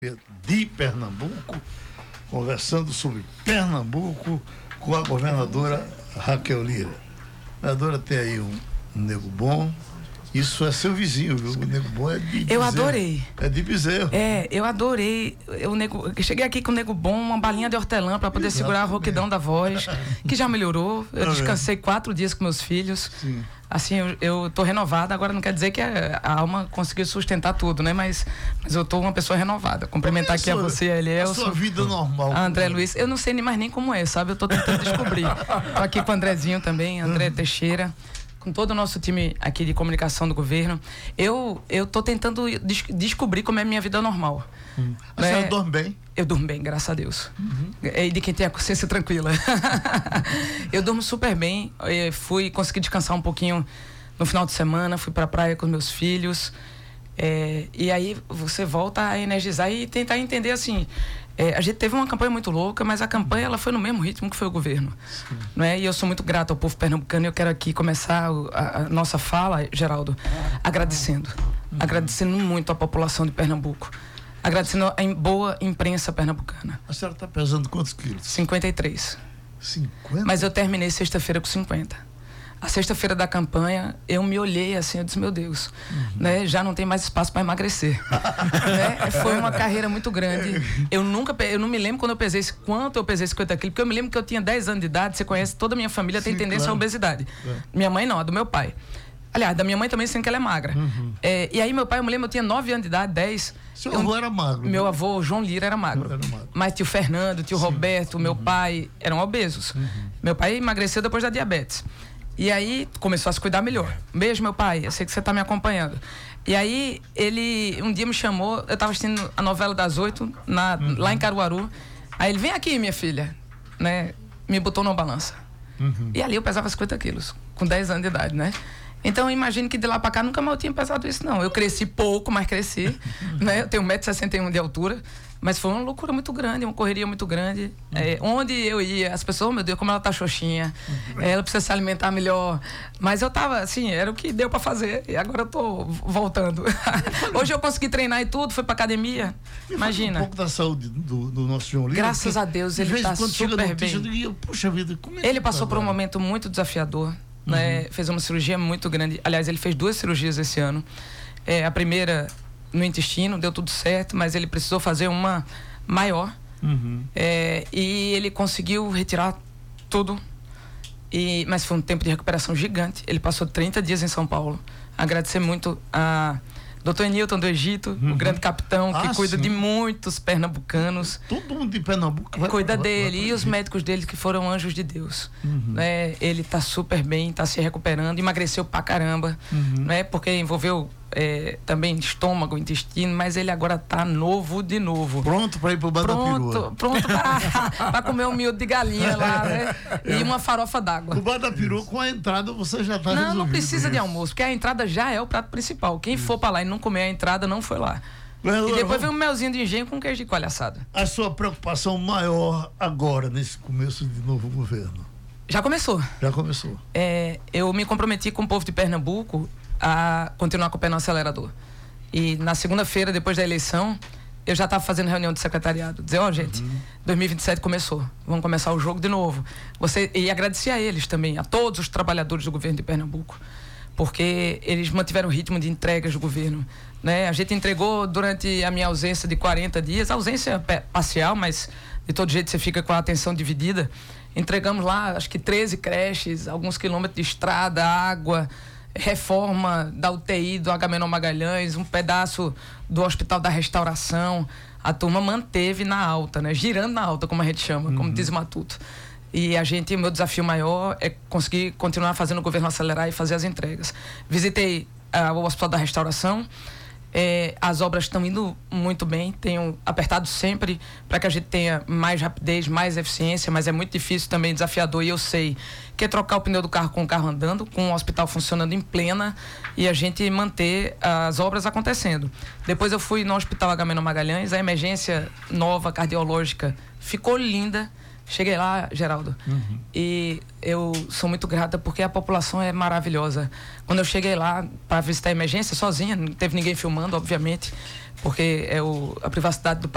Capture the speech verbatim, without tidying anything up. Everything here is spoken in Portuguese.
de Pernambuco, conversando sobre Pernambuco com a governadora Raquel Lira. A governadora tem aí um, um nego bom. Isso é seu vizinho, viu? O nego bom é de Bezerro. Eu adorei. É de Bezerro. É, eu adorei. Eu, nego, eu cheguei aqui com o nego bom, uma balinha de hortelã para poder Exatamente. segurar a rouquidão da voz, que já melhorou. Eu Tá descansei quatro dias com meus filhos. Sim. Assim, eu, eu tô renovada. Agora não quer dizer que a, a alma conseguiu sustentar tudo, né? Mas, mas eu tô uma pessoa renovada. Cumprimentar aqui a você, a Elielson. A sua vida normal. A André Luiz. Eu não sei nem mais nem como é, sabe? Eu tô tentando descobrir. Tô aqui com o Andrezinho também, André Uhum. Teixeira, com todo o nosso time aqui de comunicação do governo. Eu, eu tô tentando des- descobrir como é a minha vida normal. Hum. A Né? senhora dorme bem? Eu durmo bem, graças a Deus. Uhum. É de quem tem a consciência tranquila. Eu durmo super bem. Eu fui conseguir descansar um pouquinho no final de semana, fui pra praia com meus filhos. É, e aí você volta a energizar e tentar entender assim. É, a gente teve uma campanha muito louca, mas a campanha ela foi no mesmo ritmo que foi o governo. Não é? E eu sou muito grato ao povo pernambucano. Eu quero aqui começar o, a, a nossa fala, Geraldo, agradecendo. Uhum. Agradecendo muito a população de Pernambuco. Agradecendo a em boa imprensa pernambucana. A senhora está pesando quantos quilos? cinquenta e três. cinquenta? Mas eu terminei sexta-feira com cinquenta. A sexta-feira da campanha, eu me olhei assim, eu disse, meu Deus, uhum. né, já não tem mais espaço para emagrecer. Né? Foi uma carreira muito grande. Eu nunca, eu não me lembro quando eu pesei, quanto eu pesei cinquenta quilos, porque eu me lembro que eu tinha dez anos de idade, você conhece, toda a minha família tem Sim, tendência claro. à obesidade. É. Minha mãe não, a do meu pai. Aliás, da minha mãe também, sendo que ela é magra. Uhum. É, e aí meu pai, eu me lembro, eu tinha nove anos de idade, dez. Seu eu, avô era magro. Meu né? avô, João Lira, era magro. Era magro. Mas tio Fernando, tio Sim. Roberto, meu uhum. pai, eram obesos. Uhum. Meu pai emagreceu depois da diabetes. E aí começou a se cuidar melhor. Um beijo, meu pai, eu sei que você está me acompanhando. E aí ele um dia me chamou, eu estava assistindo a novela das oito na, uhum. lá em Caruaru. Aí ele, vem aqui, minha filha, né? Me botou numa balança. Uhum. E ali eu pesava cinquenta quilos, com dez anos de idade, né? Então eu imagino que de lá pra cá nunca mais eu tinha pesado isso, não. Eu cresci pouco, mas cresci, né? Eu tenho um metro e sessenta e um de altura. Mas foi uma loucura muito grande, uma correria muito grande. Uhum. É, onde eu ia, as pessoas, oh, meu Deus, como ela tá xoxinha. Uhum. É, ela precisa se alimentar melhor. Mas eu tava, assim, era o que deu pra fazer. E agora eu tô voltando. Hoje eu consegui treinar e tudo, fui pra academia. Me Imagina. Um pouco da saúde do, do nosso João Lira. Graças a Deus, ele tá super notícia, bem. Digo, puxa vida, como é ele que passou tá por um agora? momento muito desafiador. Uhum. Né? Fez uma cirurgia muito grande. Aliás, ele fez duas cirurgias esse ano. É, a primeira no intestino, deu tudo certo, mas ele precisou fazer uma maior. Uhum. É, e ele conseguiu retirar tudo. E, mas foi um tempo de recuperação gigante. Ele passou trinta dias em São Paulo. Agradecer muito a doutor Enilton do Egito, uhum. o grande capitão que ah, cuida sim. de muitos pernambucanos. Todo mundo de Pernambuco vai cuida vai, dele. Vai, vai, e os médicos dele que foram anjos de Deus. Uhum. Né? Ele tá super bem, tá se recuperando, emagreceu pra caramba, uhum. né? Porque envolveu é, também estômago, intestino, mas ele agora tá novo de novo. Pronto pra ir pro bar pronto, da perua. Pronto pra, pra comer um miúdo de galinha lá, né? E uma farofa d'água. O bar da perua, com a entrada, você já tá Não, resolvido. não precisa de almoço, porque a entrada já é o prato principal. Quem Isso. for pra lá e não comer a entrada, não foi lá. Mas, e depois vem um melzinho de engenho com queijo de coalho assado. A sua preocupação maior agora, nesse começo de novo governo? Já começou. Já começou. É, eu me comprometi com o povo de Pernambuco a continuar com o pé no acelerador. E na segunda-feira, depois da eleição, eu já estava fazendo reunião de secretariado. Dizer, ó, oh, gente, uhum. dois mil e vinte e sete começou. Vamos começar o jogo de novo. Você, e agradecer a eles também, a todos os trabalhadores do governo de Pernambuco. Porque eles mantiveram o ritmo de entregas do governo. Né? A gente entregou durante a minha ausência de quarenta dias, ausência parcial, mas de todo jeito você fica com a atenção dividida. Entregamos lá, acho que treze creches, alguns quilômetros de estrada, água, reforma da U T I do Agamenon Magalhães, um pedaço do Hospital da Restauração. A turma manteve na alta, né? Girando na alta, como a gente chama, uhum. como diz o Matuto. E a gente, o meu desafio maior é conseguir continuar fazendo o governo acelerar e fazer as entregas. Visitei uh, o Hospital da Restauração. É, as obras estão indo muito bem, tenho apertado sempre para que a gente tenha mais rapidez, mais eficiência, mas é muito difícil também, desafiador, e eu sei que é trocar o pneu do carro com o carro andando, com o hospital funcionando em plena e a gente manter as obras acontecendo. Depois eu fui no Hospital Agamenon Magalhães, a emergência nova cardiológica ficou linda. Cheguei lá, Geraldo, uhum. e eu sou muito grata porque a população é maravilhosa. Quando eu cheguei lá para visitar a emergência, sozinha, não teve ninguém filmando, obviamente, porque é o, a privacidade do